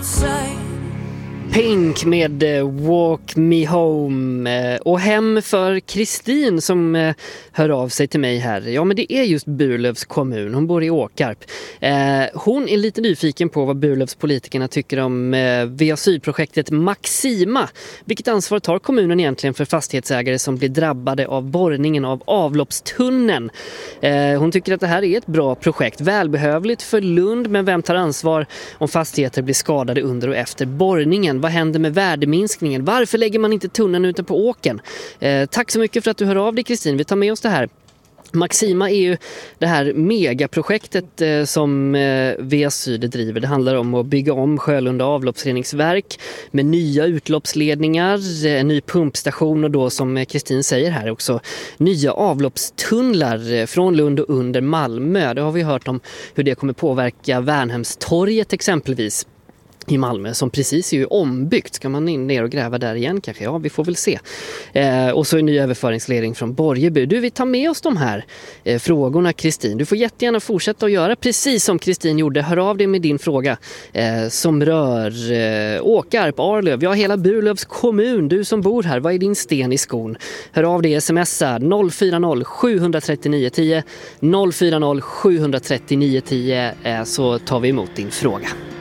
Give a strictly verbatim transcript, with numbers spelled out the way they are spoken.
outside. Pink med uh, Walk Me Home uh, och hem för Kristin som uh, hör av sig till mig här. Ja, men det är just Burlövs kommun. Hon bor i Åkarp. Uh, hon är lite nyfiken på vad Burlövs politikerna tycker om uh, V A Syd-projektet Maxima. Vilket ansvar tar kommunen egentligen för fastighetsägare som blir drabbade av borrningen av avloppstunneln? Uh, hon tycker att det här är ett bra projekt. Välbehövligt för Lund, men vem tar ansvar om fastigheter blir skadade under och efter borrningen? Vad händer med värdeminskningen? Varför lägger man inte tunneln ute på åken? Eh, tack så mycket för att du hör av dig, Kristin. Vi tar med oss det här. Maxima är ju det här megaprojektet eh, som eh, V A Syd driver. Det handlar om att bygga om Sjölunda avloppsreningsverk med nya utloppsledningar, en ny pumpstation och då som Kristin säger här också nya avloppstunnlar eh, från Lund och under Malmö. Det har vi hört om hur det kommer påverka Värnhemstorget exempelvis i Malmö som precis är ju ombyggt. Ska man in ner och gräva där igen kanske? Ja, vi får väl se. Eh, och så en ny överföringsledning från Borgeby. Du, vi tar med oss de här eh, frågorna, Kristin. Du får jättegärna fortsätta att göra precis som Kristin gjorde. Hör av dig med din fråga eh, som rör eh, Åkarp, Arlöv, ja hela Burlövs kommun. Du som bor här, vad är din sten i skon? Hör av dig, smsa noll fyra noll sju tre nio ett noll noll fyra noll sju tre nio ett noll eh, så tar vi emot din fråga.